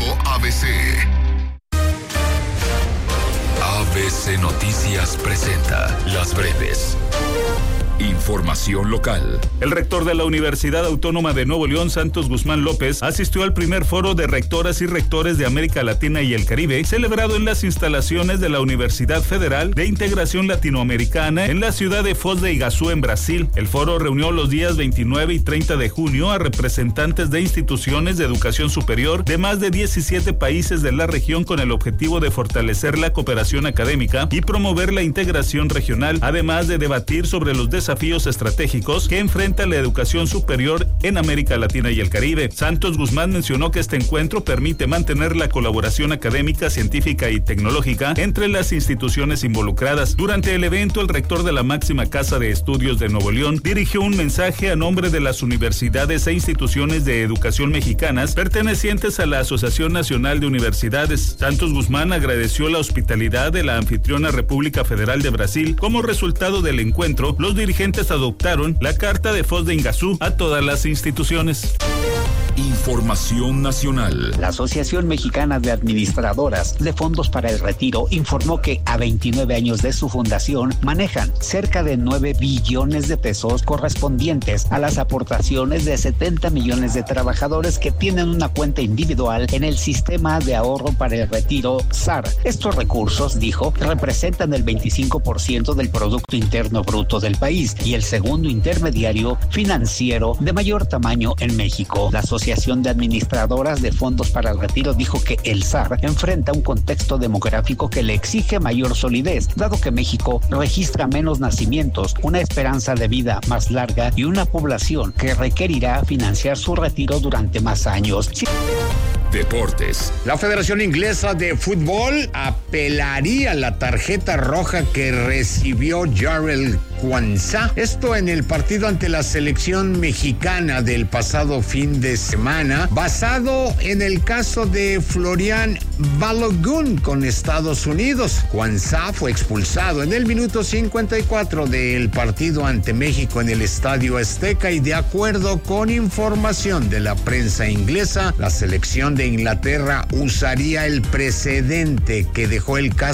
Grupo ABC. ABC Noticias presenta Las Breves. Información local. El rector de la Universidad Autónoma de Nuevo León, Santos Guzmán López, asistió al primer foro de rectoras y rectores de América Latina y el Caribe, celebrado en las instalaciones de la Universidad Federal de Integración Latinoamericana en la ciudad de Foz de Iguazú, en Brasil. El foro reunió los días 29 y 30 de junio a representantes de instituciones de educación superior de más de 17 países de la región con el objetivo de fortalecer la cooperación académica y promover la integración regional, además de debatir sobre los desafíos estratégicos que enfrenta la educación superior en América Latina y el Caribe. Santos Guzmán mencionó que este encuentro permite mantener la colaboración académica, científica y tecnológica entre las instituciones involucradas. Durante el evento, el rector de la máxima casa de estudios de Nuevo León dirigió un mensaje a nombre de las universidades e instituciones de educación mexicanas pertenecientes a la Asociación Nacional de Universidades. Santos Guzmán agradeció la hospitalidad de la anfitriona República Federal de Brasil. Como resultado del encuentro, los dirigentes adoptaron la Carta de Foz de Iguazú a todas las instituciones. Información nacional. La Asociación Mexicana de Administradoras de Fondos para el Retiro informó que a 29 años de su fundación manejan cerca de 9 billones de pesos correspondientes a las aportaciones de 70 millones de trabajadores que tienen una cuenta individual en el Sistema de Ahorro para el Retiro SAR. Estos recursos, dijo, representan el 25% del Producto Interno Bruto del país y el segundo intermediario financiero de mayor tamaño en México. La Asociación de Administradoras de Fondos para el Retiro dijo que el SAR enfrenta un contexto demográfico que le exige mayor solidez, dado que México registra menos nacimientos, una esperanza de vida más larga y una población que requerirá financiar su retiro durante más años. Deportes. La Federación Inglesa de Fútbol apelaría la tarjeta roja que recibió Jarell Quansah. Esto en el partido ante la selección mexicana del pasado fin de semana, basado en el caso de Florian Balogun con Estados Unidos. Quansah fue expulsado en el minuto 54 del partido ante México en el Estadio Azteca y, de acuerdo con información de la prensa inglesa, la selección de Inglaterra usaría el precedente que dejó el caso